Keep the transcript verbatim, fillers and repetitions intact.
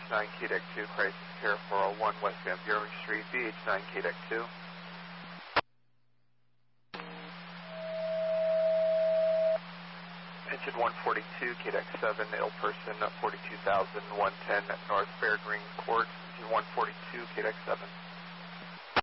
nine K D E C two, Crisis Care four oh one West Van Buren Street, B H nine K D E C two. Engine one forty-two, K D E C seven, ill person, forty-two thousand one ten North Fairgreen Court, engine one forty-two, K D E C seven.